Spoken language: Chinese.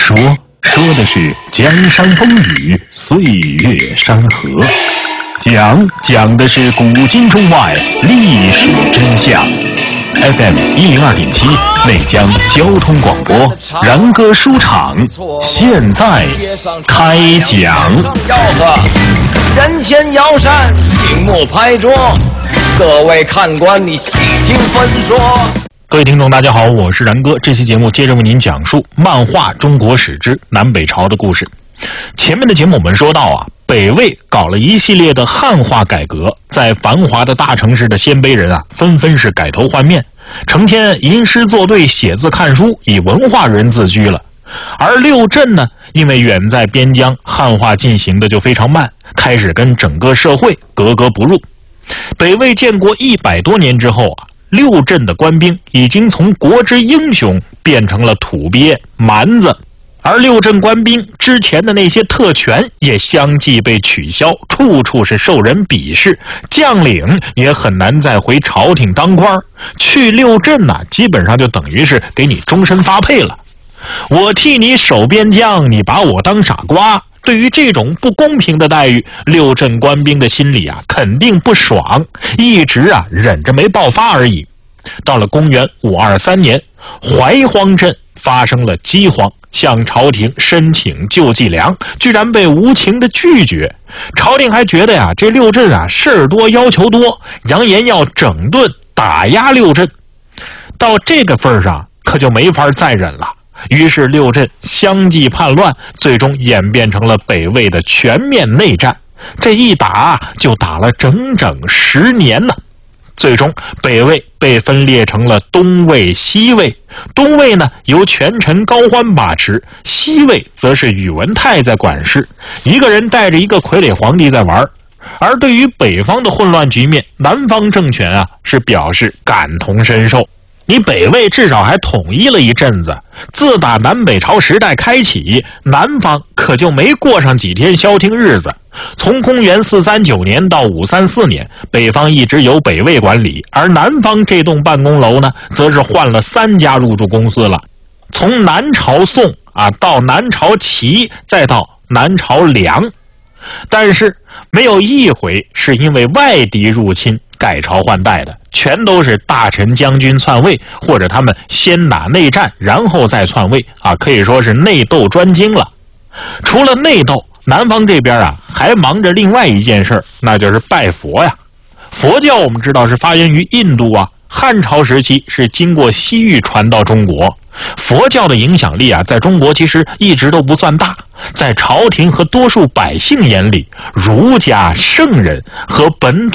说的是江山风雨，岁月山河；讲的是古今中外历史真相。FM 102.7内江交通广播，然哥书场现在开讲。 吆喝，人前摇扇，醒目拍桌，各位看官，你细听分说。 各位听众大家好，我是然哥。这期节目接着为您讲述漫画中国史之南北朝的故事。前面的节目我们说到啊，北魏搞了一系列的汉化改革，在繁华的大城市的鲜卑人啊，纷纷是改头换面，成天吟诗作对，写字看书，以文化人自居了。而六镇呢，因为远在边疆，汉化进行的就非常慢，开始跟整个社会格格不入。北魏建国100多年之后啊，六镇的官兵已经从国之英雄变成了土鳖蛮子，而六镇官兵之前的那些特权也相继被取消，处处是受人鄙视，将领也很难再回朝廷当官，去六镇啊，基本上就等于是给你终身发配了。我替你守边疆，你把我当傻瓜。对于这种不公平的待遇，六镇官兵的心里啊肯定不爽，一直啊忍着没爆发而已。到了公元523年，怀荒镇发生了饥荒，向朝廷申请救济粮，居然被无情的拒绝。朝廷还觉得呀，这六镇啊事儿多要求多，扬言要整顿打压六镇。到这个份上，可就没法再忍了。于是六镇相继叛乱，最终演变成了北魏的全面内战。这一打就打了整整10年呢。最终北魏被分裂成了东魏、西魏。东魏呢由权臣高欢把持，西魏则是宇文泰在管事，一个人带着一个傀儡皇帝在玩。而对于北方的混乱局面，南方政权啊是表示感同身受。你北魏至少还统一了一阵子，自打南北朝时代开启，南方可就没过上几天消停日子。从公元439年到534年，北方一直由北魏管理，而南方这栋办公楼呢，则是换了3家入驻公司了。从南朝宋啊，到南朝齐，再到南朝梁，但是没有一回是因为外敌入侵改朝换代的，全都是大臣将军篡位，或者他们先打内战然后再篡位啊，可以说是内斗专精了。除了内斗，南方这边啊还忙着另外一件事，那就是拜佛呀。佛教我们知道是发源于印度啊，汉朝时期是经过西域传到中国。佛教的影响力啊，在中国其实一直都不算大，在朝廷和多数百姓眼里，儒家、圣人和本